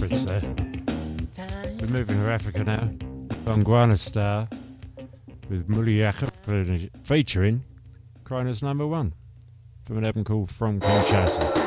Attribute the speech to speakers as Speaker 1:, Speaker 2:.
Speaker 1: reference there. We're moving to Africa now. Bongwana Star with Muliaka featuring Krynos #1 from an album called From Kinshasa.